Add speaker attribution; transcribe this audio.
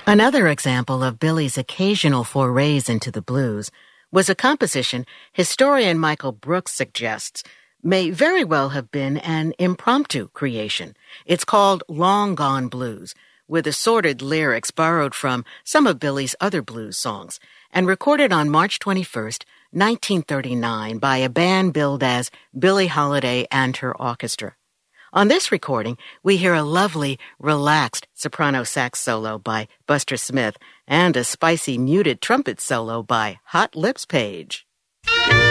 Speaker 1: Another example of Billy's occasional forays into the blues was a composition historian Michael Brooks suggests may very well have been an impromptu creation. It's called Long Gone Blues, with assorted lyrics borrowed from some of Billy's other blues songs, and recorded on March 21st, 1939 by a band billed as Billie Holiday and Her Orchestra. On this recording, we hear a lovely, relaxed soprano sax solo by Buster Smith and a spicy muted trumpet solo by Hot Lips Page.